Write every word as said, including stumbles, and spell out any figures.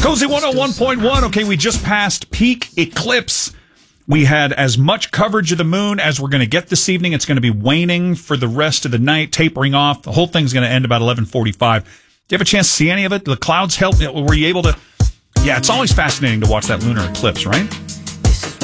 Cozy one oh one point one. Okay, we just passed peak eclipse. We had as much coverage of the moon as we're going to get this evening. It's going to be waning for the rest of the night, tapering off. The whole thing's going to end about eleven forty-five. Do you have a chance to see any of it? The clouds help. Were you able to? Yeah, it's always fascinating to watch that lunar eclipse, right?